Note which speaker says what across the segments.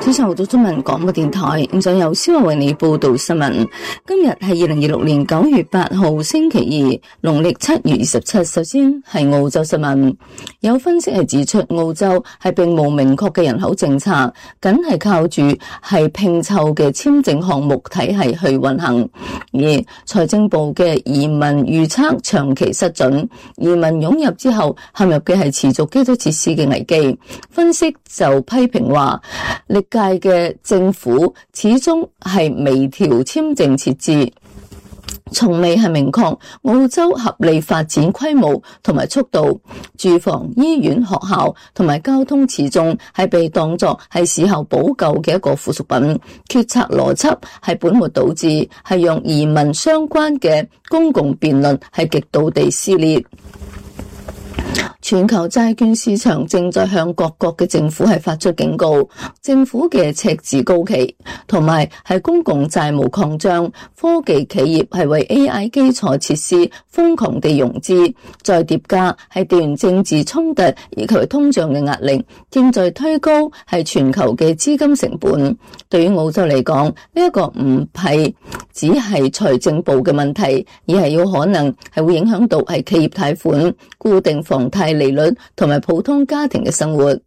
Speaker 1: 早上好，到中文廣播電台，現在由蕭為你報道新聞。今日係2026年9月8號星期二，農曆7月27。首先係澳洲新聞，有分析係指出，澳洲係並無明確嘅人口政策，僅係靠住係拼湊嘅簽證項目體系去運行。而財政部嘅移民預測長期失準，移民湧入之後陷入嘅係持續基礎設施嘅危機。分析就批評話，歷屆嘅政府始終係微調簽證設置，從未係明確澳洲合理發展規模同埋速度。住房、醫院、學校同埋交通始終係被當作係事後補救嘅一個附屬品。決策邏輯係本末倒置，係讓移民相關嘅公共辯論係極度地撕裂。全球債券市場正在向各國嘅政府係發出警告，政府嘅赤字高企，同埋係公共債務擴張，科技企業係為 AI 基礎設施瘋狂地融資，再疊加係地緣政治衝突以及通脹嘅壓力，正在推高係全球嘅資金成本。對於澳洲嚟講，呢一個唔係只係財政部嘅問題，而係有可能係會影響到係企業貸款、固定房貸利率同埋普通家庭嘅生活。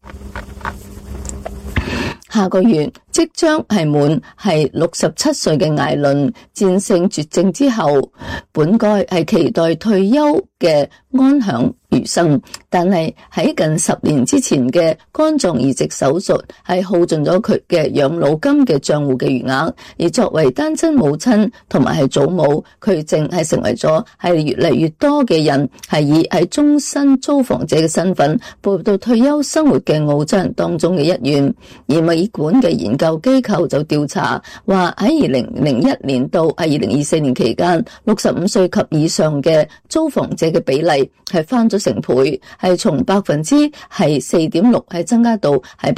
Speaker 1: 下個月即將係滿係67歲嘅艾倫戰勝絕症之後，本該係期待退休嘅安享餘生，但係喺近10年之前嘅肝臟移植手術係耗盡咗佢嘅養老金嘅賬戶嘅餘額，而作為單親母親同埋係祖母，佢正係成為咗係越嚟越多嘅人係以係終身租房者嘅身份步入到退休生活嘅澳洲人當中嘅一員。而墨爾本嘅研究機構就調查話，喺2001年到2024年期間，65歲及以上嘅租房者嘅比例係翻咗成倍，係從4.6%係增加到係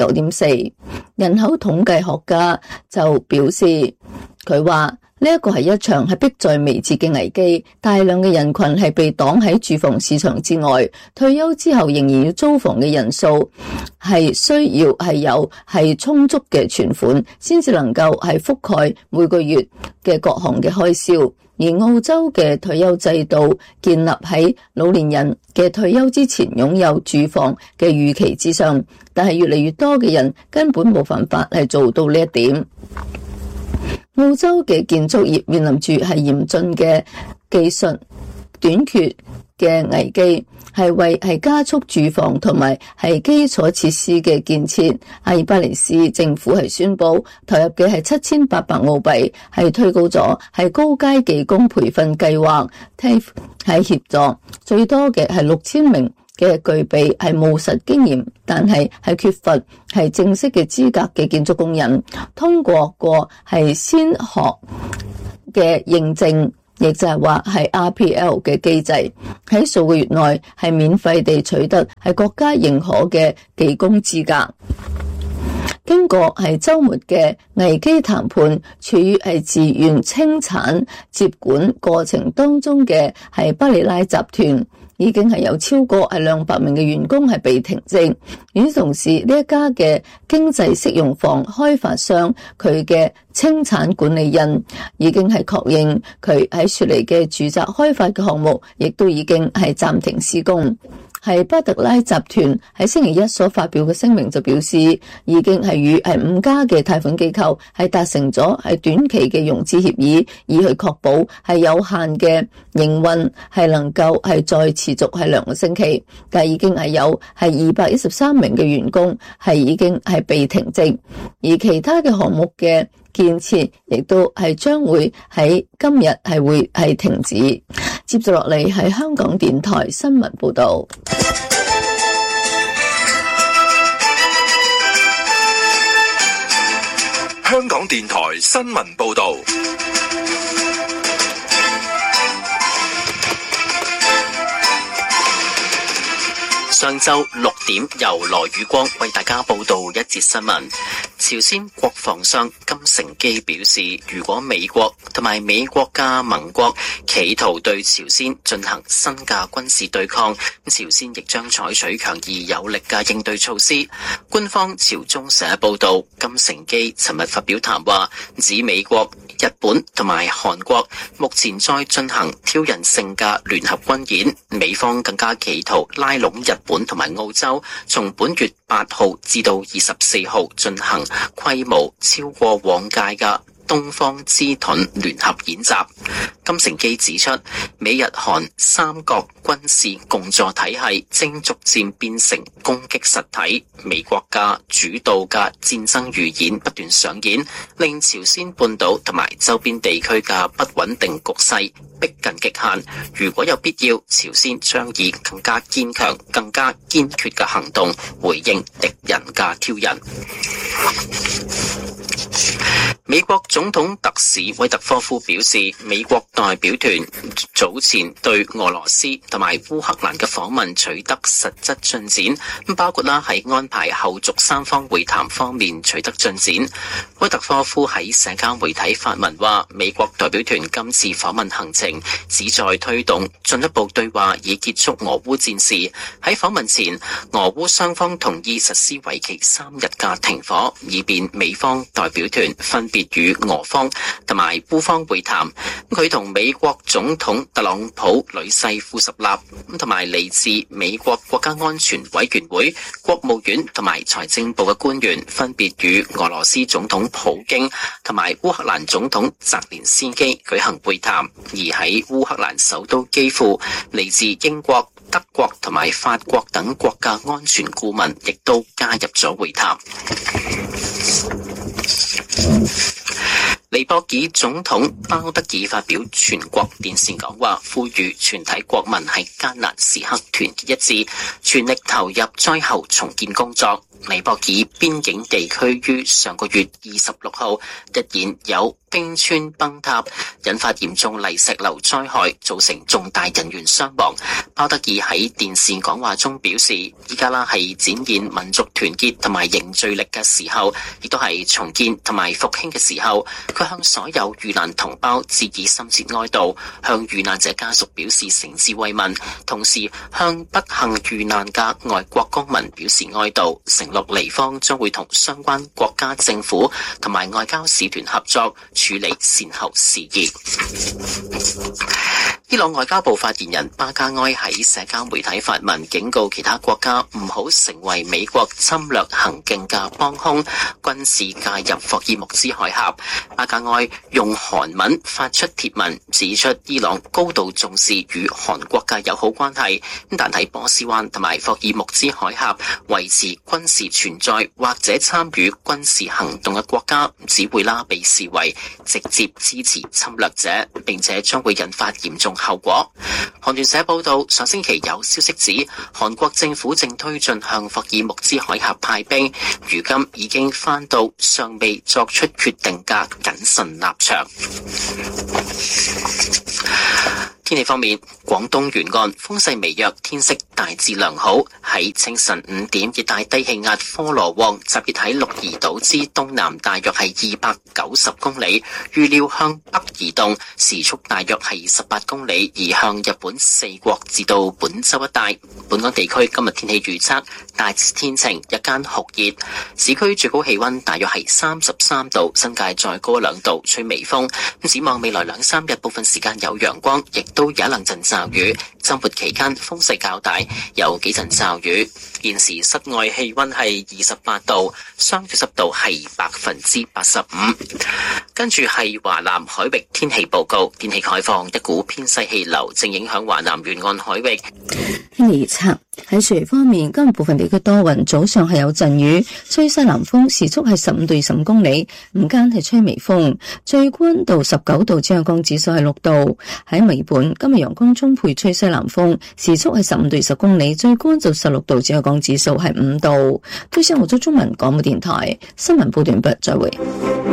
Speaker 1: 9.4%。人口統計學家就表示，佢話呢一個係一場係迫在眉睫嘅危機，大量嘅人群係被擋喺住房市場之外，退休之後仍然要租房嘅人數係需要係有係充足嘅存款，先至能夠係覆蓋每個月嘅各項嘅開銷。而澳洲嘅退休制度建立喺老年人嘅退休之前擁有住房嘅預期之上，但係越嚟越多嘅人根本冇辦法係做到呢一點。澳洲嘅建築業面臨住係嚴峻嘅技術短缺嘅危機，係為係加速住房同埋係基礎設施嘅建設。阿爾巴尼斯政府係宣布投入嘅係7800澳幣，係推高咗係高階技工培訓計劃，TAFE 係協助最多嘅係6000名嘅具備係務實經驗，但係缺乏係正式嘅資格嘅建築工人，通過係先學嘅認證，亦就係話係 RPL 嘅機制，喺數個月內係免費地取得係國家認可嘅技工資格。經過係週末嘅危機談判，處於係自願清產接管過程當中嘅係巴里拉集團，已經係有超過係200名嘅員工係被停職。與此同時，呢一家嘅經濟適用房開發商，佢嘅清產管理人已經係確認佢喺雪梨嘅住宅開發嘅項目，亦都已經係暫停施工。係巴特拉集團喺星期一所發表嘅聲明就表示，已經係與5家嘅貸款機構係達成咗係短期嘅融資協議，以去確保係有限嘅營運係能夠係再持續係2個星期。但已經係有係213名嘅員工係已經係被停職，而其他嘅項目嘅建設亦都係將會喺今日係會係停止。接住落嚟係香港電台新聞報道。
Speaker 2: 香港電台新聞報道。
Speaker 3: 上晝6點，由羅宇光為大家報道一節新聞。朝鮮國防相金成基表示，如果美國同埋美國嘅盟國企圖對朝鮮進行新嘅軍事對抗，朝鮮亦將採取強而有力嘅應對措施。官方朝中社報道，金成基尋日發表談話，指美國、日本同埋韓國目前在進行挑釁性嘅聯合軍演，美方更加企圖拉攏日本同埋澳洲，從本月8號至到24號進行規模超過往屆嘅東方之盾聯合演習。金成基指出，美日韓三國軍事共助體系正逐漸變成攻擊實體，美國嘅主導嘅戰爭預演不斷上演，令朝鮮半島同埋周邊地區嘅不穩定局勢逼近極限。如果有必要，朝鮮將以更加堅強、更加堅決嘅行動回應敵人嘅挑釁。美國總統特使威特科夫表示，美國代表團早前對俄羅斯同埋烏克蘭嘅訪問取得實質進展，包括喺安排後續三方會談方面取得進展。威特科夫喺社交媒體發文話，美國代表團今次訪問行程旨在推動進一步對話，以結束俄烏戰事。喺訪問前，俄烏雙方同意實施為期3日嘅停火，以便美方代表團分別與俄方同埋烏方會談。佢同美國總統特朗普女婿庫什納同埋嚟自美國國家安全委員會、國務院同埋財政部嘅官員分別與俄羅斯總統普京同埋烏克蘭總統澤連斯基舉行會談。而喺烏克蘭首都基輔，嚟自英國、德國同埋法國等國家安全顧問亦都加入咗會談。尼泊爾總統包德爾發表全國電視講話，呼籲全體國民喺艱難時刻團結一致，全力投入災後重建工作。尼泊爾邊境地區於上個月26號日前有冰川崩塌，引發嚴重泥石流災害，造成重大人員傷亡。包德爾喺電視講話中表示，依家係展現民族團結同埋凝聚力嘅時候，亦都係重建同埋復興嘅時候。佢向所有遇難同胞致以深切哀悼，向遇難者家屬表示誠摯慰問，同時向不幸遇難嘅外國公民表示哀悼，承諾尼方將會同相關國家政府同埋外交使團合作處理善後事宜。伊朗外交部發言人巴加埃喺社交媒體發文，警告其他國家唔好成為美國侵略行徑嘅幫兇，軍事介入霍爾木茲海峽。巴加埃用韓文發出貼文，指出伊朗高度重視與韓國嘅友好關係，但喺波斯灣同埋霍爾木茲海峽維持軍事存在或者參與軍事行動嘅國家，只會被視為直接支持侵略者，並且將會引發嚴重後果。韓聯社報道，上星期有消息指，韓國政府正推進向霍爾木茲海峽派兵，如今已經翻到尚未作出決定嘅謹慎立場。天氣方面，廣東沿岸風勢微弱，天色大致良好。喺清晨5點，熱帶低氣壓科羅旺集結喺鹿兒島之東南，大約係290公里，預料向北移動，時速大約係18公里，移向日本四國至到本州一帶。本港地區今日天氣預測大致天晴，日間酷熱，市區最高氣溫大約係33度，新界再高2度，吹微風。展望未來2-3日，部分時間有陽光，亦都有一兩陣驟雨。周末期間風勢較大，有幾陣驟雨。現時室外氣溫係28度，相對濕度係85%。跟住係華南海域天氣報告，天氣概況，一股偏西氣流正影響華南沿岸海域。
Speaker 1: 天氣預測喺雪梨方面，今日部分地區多雲，早上係有陣雨，吹西南風，時速係15到25公里，午間係吹微風，最高溫度19度，紫外線指數係6度。喺墨爾本，今日陽光充沛，吹西南風，時速係15到20公里，最高溫度16度，紫外線指數係5度。都市澳洲中文廣播電台新聞報道完畢，再會。